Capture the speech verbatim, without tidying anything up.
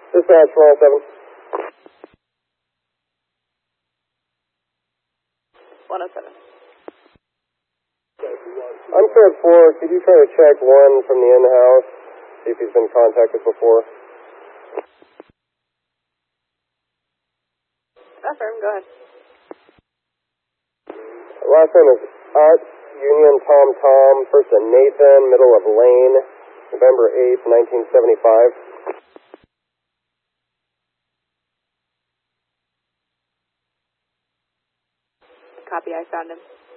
Dispatch one oh seven. one oh seven. On code four, could you try to check one from the in-house, see if he's been contacted before? Affirm, go ahead. Last name is Ut, Union Tom Tom, first name Nathan, middle of Lane, November eighth, nineteen seventy-five. Copy, I found him.